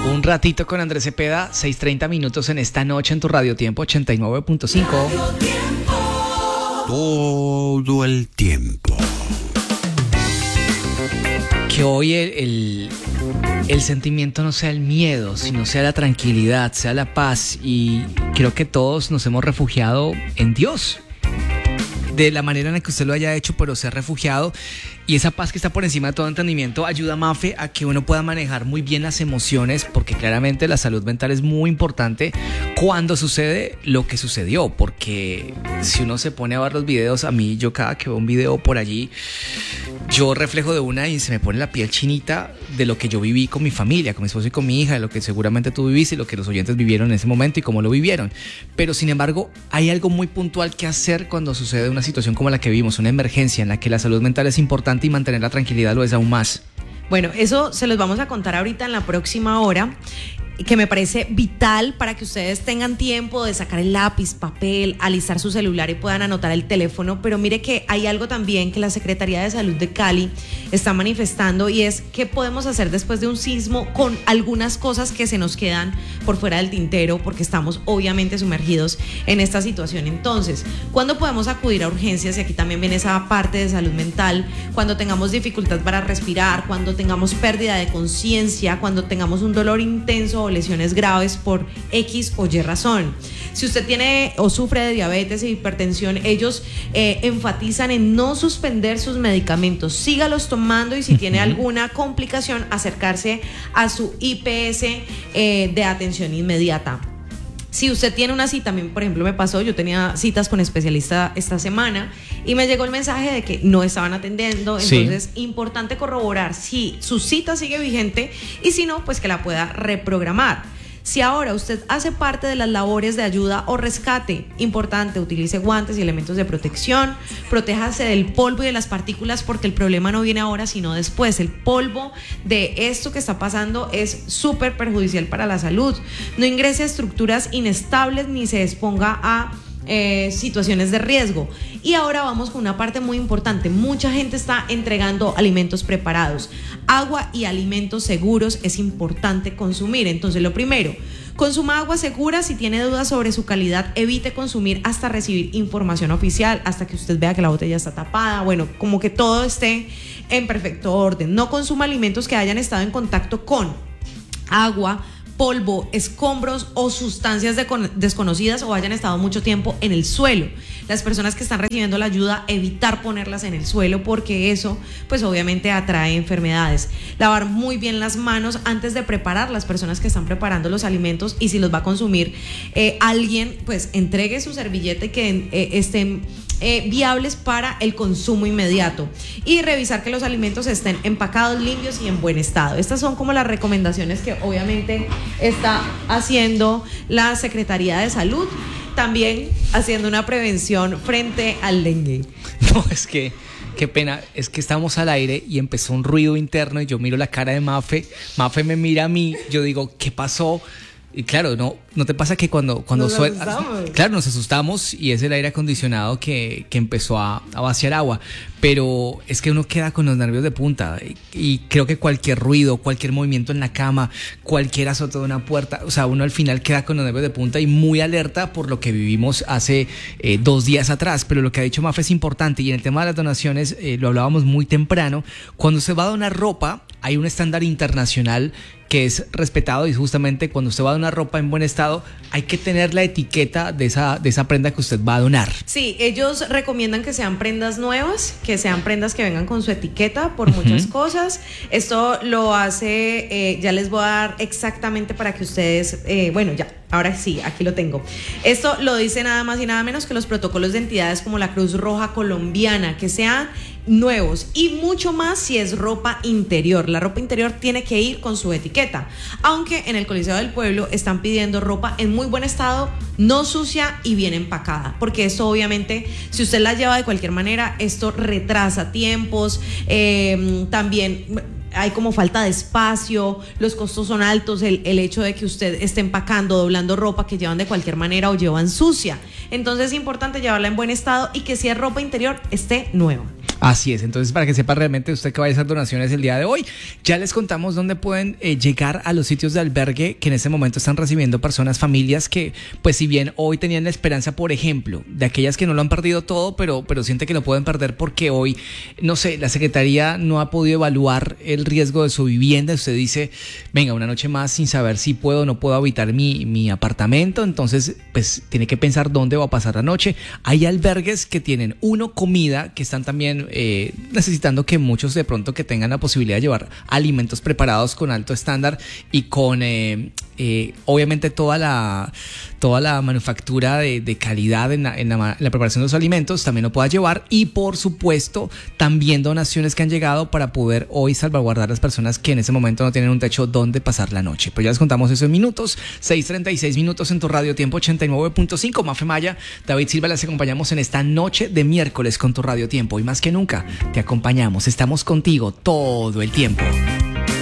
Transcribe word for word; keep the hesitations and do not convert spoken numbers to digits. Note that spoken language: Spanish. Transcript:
Un ratito con Andrés Cepeda, seis treinta minutos en esta noche en tu Radio Tiempo ochenta y nueve punto cinco. Todo el tiempo. Que hoy el, el, el sentimiento no sea el miedo, sino sea la tranquilidad, sea la paz. Y creo que todos nos hemos refugiado en Dios, de la manera en la que usted lo haya hecho, pero se ha refugiado. Y esa paz que está por encima de todo entendimiento ayuda, Mafe, a que uno pueda manejar muy bien las emociones, porque claramente la salud mental es muy importante cuando sucede lo que sucedió. Porque si uno se pone a ver los videos, a mí, yo cada que veo un video por allí, yo reflejo de una y se me pone la piel chinita de lo que yo viví con mi familia, con mi esposo y con mi hija, de lo que seguramente tú viviste y lo que los oyentes vivieron en ese momento y cómo lo vivieron. Pero sin embargo, hay algo muy puntual que hacer cuando sucede una situación como la que vivimos, una emergencia en la que la salud mental es importante y mantener la tranquilidad lo es aún más. Bueno, eso se los vamos a contar ahorita en la próxima hora, que me parece vital para que ustedes tengan tiempo de sacar el lápiz, papel, alistar su celular y puedan anotar el teléfono. Pero mire que hay algo también que la Secretaría de Salud de Cali está manifestando, y es qué podemos hacer después de un sismo con algunas cosas que se nos quedan por fuera del tintero, porque estamos obviamente sumergidos en esta situación. Entonces, ¿cuándo podemos acudir a urgencias? Y aquí también viene esa parte de salud mental. Cuando tengamos dificultad para respirar, cuando tengamos pérdida de conciencia, cuando tengamos un dolor intenso o lesiones graves por X o Y razón. Si usted tiene o sufre de diabetes e hipertensión, ellos eh, enfatizan en no suspender sus medicamentos, sígalos tomando, y si tiene alguna complicación, acercarse a su I P S eh, de atención inmediata. Si usted tiene una cita, a mí, por ejemplo, me pasó, yo tenía citas con especialista esta semana y me llegó el mensaje de que no estaban atendiendo. Entonces, sí, importante corroborar si su cita sigue vigente, y si no, pues que la pueda reprogramar. Si ahora usted hace parte de las labores de ayuda o rescate, importante, utilice guantes y elementos de protección, protéjase del polvo y de las partículas, porque el problema no viene ahora sino después. El polvo de esto que está pasando es súper perjudicial para la salud. No ingrese a estructuras inestables ni se exponga a Eh, situaciones de riesgo. Y ahora vamos con una parte muy importante. Mucha gente está entregando alimentos preparados. Agua y alimentos seguros es importante consumir. Entonces, lo primero, consuma agua segura. Si tiene dudas sobre su calidad, evite consumir hasta recibir información oficial, hasta que usted vea que la botella está tapada, bueno, como que todo esté en perfecto orden. No consuma alimentos que hayan estado en contacto con agua, polvo, escombros o sustancias de desconocidas, o hayan estado mucho tiempo en el suelo. Las personas que están recibiendo la ayuda, evitar ponerlas en el suelo, porque eso pues obviamente atrae enfermedades. Lavar muy bien las manos antes de preparar, las personas que están preparando los alimentos, y si los va a consumir eh, alguien, pues entregue su servilleta y que eh, estén Eh, viables para el consumo inmediato, y revisar que los alimentos estén empacados, limpios y en buen estado. Estas son como las recomendaciones que obviamente está haciendo la Secretaría de Salud, también haciendo una prevención frente al dengue. No, es que qué pena, es que estamos al aire y empezó un ruido interno y yo miro la cara de Mafe, Mafe me mira a mí, yo digo, ¿qué pasó? Y claro, no, ¿no te pasa que cuando, cuando nos suena, asustamos. Claro, nos asustamos, y es el aire acondicionado que, que empezó a, a vaciar agua, pero es que uno queda con los nervios de punta, y, y creo que cualquier ruido, cualquier movimiento en la cama, cualquier azote de una puerta, o sea, uno al final queda con los nervios de punta y muy alerta por lo que vivimos hace eh, dos días atrás. Pero lo que ha dicho Mafe es importante, y en el tema de las donaciones eh, lo hablábamos muy temprano. Cuando se va a donar ropa, hay un estándar internacional que es respetado, y justamente cuando usted va a donar ropa en buen estado, hay que tener la etiqueta de esa, de esa prenda que usted va a donar. Sí, ellos recomiendan que sean prendas nuevas, que sean prendas que vengan con su etiqueta por muchas uh-huh. cosas. Esto lo hace, eh, ya les voy a dar exactamente para que ustedes, eh, bueno, ya, ahora sí, aquí lo tengo. Esto lo dice nada más y nada menos que los protocolos de entidades como la Cruz Roja Colombiana, que sean nuevos, y mucho más si es ropa interior. La ropa interior tiene que ir con su etiqueta, aunque en el Coliseo del Pueblo están pidiendo ropa en muy buen estado, no sucia y bien empacada, porque esto obviamente, si usted la lleva de cualquier manera, esto retrasa tiempos, eh, también hay como falta de espacio, los costos son altos, el, el hecho de que usted esté empacando, doblando ropa que llevan de cualquier manera o llevan sucia. Entonces es importante llevarla en buen estado, y que si es ropa interior esté nueva. Así es, entonces para que sepa realmente usted que vaya a hacer donaciones el día de hoy, ya les contamos dónde pueden eh, llegar a los sitios de albergue que en este momento están recibiendo personas, familias que pues si bien hoy tenían la esperanza, por ejemplo, de aquellas que no lo han perdido todo, pero, pero siente que lo pueden perder porque hoy, no sé, la Secretaría no ha podido evaluar el riesgo de su vivienda. Usted dice, venga, una noche más sin saber si puedo o no puedo habitar mi, mi apartamento, entonces pues tiene que pensar dónde va a pasar la noche. Hay albergues que tienen, uno, comida, que están también Eh, necesitando que muchos de pronto que tengan la posibilidad de llevar alimentos preparados con alto estándar y con eh, eh, obviamente toda la toda la manufactura de, de calidad en la, en, la, en la preparación de los alimentos también lo pueda llevar, y por supuesto también donaciones que han llegado para poder hoy salvaguardar a las personas que en ese momento no tienen un techo donde pasar la noche. Pues ya les contamos eso en minutos. Seis treinta y seis minutos en tu Radio Tiempo ochenta y nueve punto cinco. Mafe Maya, David Silva, las acompañamos en esta noche de miércoles con tu Radio Tiempo, y más que nunca te acompañamos, estamos contigo todo el tiempo.